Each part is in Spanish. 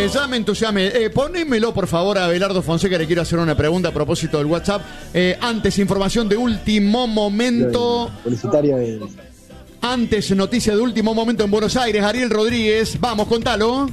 ya me entusiasmé. Ponémelo, por favor, a Abelardo Fonseca. Le quiero hacer una pregunta a propósito del WhatsApp. Antes, información de último momento. Publicitaria de... Antes, noticia de último momento en Buenos Aires. Ariel Rodríguez, vamos, contalo.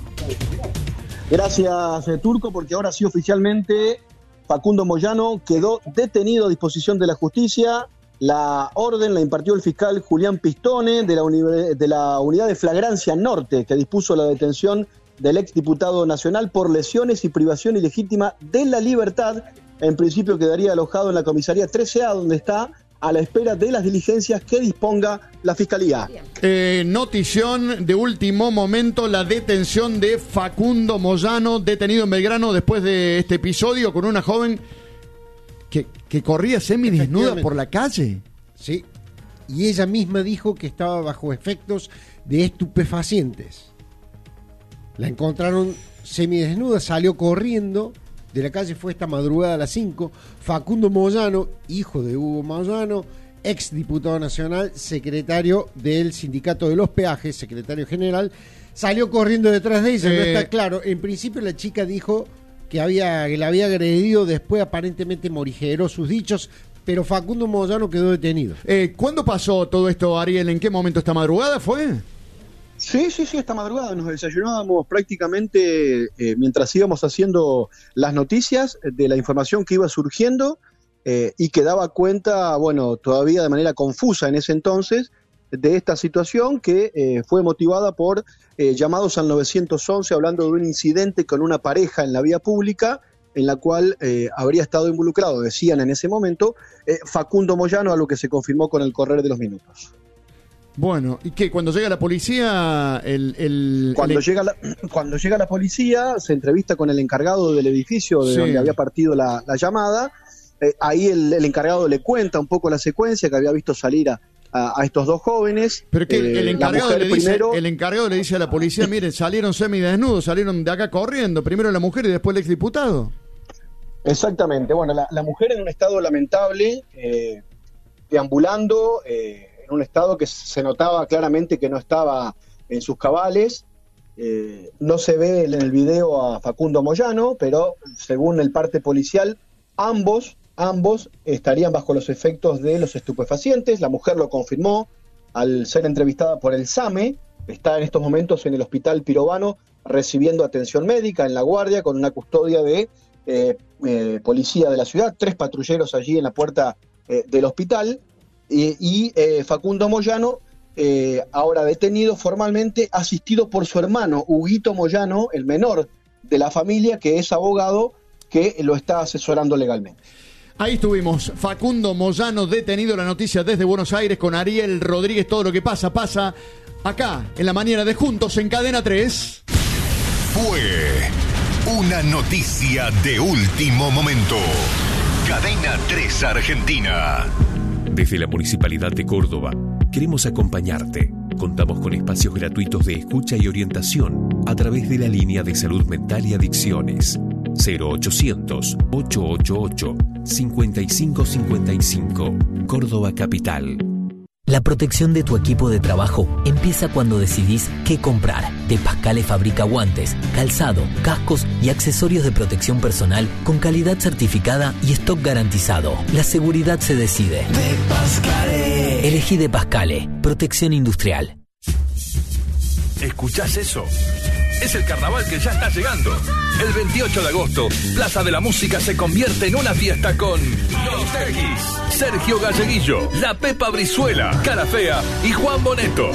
Gracias, Turco, porque ahora sí oficialmente Facundo Moyano quedó detenido a disposición de la justicia. La orden la impartió el fiscal Julián Pistone de la Unidad de Flagrancia Norte, que dispuso la detención del exdiputado nacional por lesiones y privación ilegítima de la libertad. En principio quedaría alojado en la comisaría 13A, donde está a la espera de las diligencias que disponga la Fiscalía. Notición de último momento, la detención de Facundo Moyano, detenido en Belgrano después de este episodio con una joven que corría semidesnuda por la calle. Sí, y ella misma dijo que estaba bajo efectos de estupefacientes. La encontraron semidesnuda, salió corriendo de la calle, fue esta madrugada a las 5. Facundo Moyano, hijo de Hugo Moyano, ex diputado nacional, secretario del Sindicato de los Peajes, secretario general, salió corriendo detrás de ella. No está claro. En principio la chica dijo que la había agredido, después aparentemente morigeró sus dichos, pero Facundo Moyano quedó detenido. ¿Cuándo pasó todo esto, Ariel? ¿En qué momento? ¿Esta madrugada fue? Sí, esta madrugada nos desayunábamos prácticamente mientras íbamos haciendo las noticias de la información que iba surgiendo y que daba cuenta, bueno, todavía de manera confusa en ese entonces, de esta situación que fue motivada por llamados al 911 hablando de un incidente con una pareja en la vía pública en la cual habría estado involucrado, decían en ese momento, Facundo Moyano, a lo que se confirmó con el correr de los minutos. Bueno, ¿y qué? Cuando llega la policía, Cuando llega la policía, se entrevista con el encargado del edificio de donde había partido la llamada. Ahí el encargado le cuenta un poco la secuencia, que había visto salir a estos dos jóvenes. Pero que el encargado le dice a la policía, miren, salieron semidesnudos, salieron de acá corriendo, primero la mujer y después el exdiputado. Exactamente, bueno, la mujer en un estado lamentable, deambulando, en un estado que se notaba claramente que no estaba en sus cabales. No se ve en el video a Facundo Moyano, pero según el parte policial, ambos estarían bajo los efectos de los estupefacientes. La mujer lo confirmó al ser entrevistada por el SAME. Está en estos momentos en el hospital Pirovano recibiendo atención médica en La Guardia con una custodia de policía de la ciudad, 3 patrulleros allí en la puerta del hospital. Y Facundo Moyano, ahora detenido formalmente, asistido por su hermano Huguito Moyano, el menor de la familia, que es abogado, que lo está asesorando legalmente. Ahí estuvimos, Facundo Moyano detenido, la noticia desde Buenos Aires con Ariel Rodríguez. Todo lo que pasa acá, en la mañana de Juntos en Cadena 3. Fue una noticia de último momento. Cadena 3 Argentina. Desde la Municipalidad de Córdoba, queremos acompañarte. Contamos con espacios gratuitos de escucha y orientación a través de la línea de salud mental y adicciones 0800-888-5555, Córdoba Capital. La protección de tu equipo de trabajo empieza cuando decidís qué comprar. De Pascale fabrica guantes, calzado, cascos y accesorios de protección personal con calidad certificada y stock garantizado. La seguridad se decide. De Pascale. Elegí De Pascale. Protección industrial. ¿Escuchás eso? Es el carnaval que ya está llegando. El 28 de agosto, Plaza de la Música se convierte en una fiesta con Los Tequis, Sergio Galleguillo, La Pepa Brizuela, Cara Fea y Juan Boneto.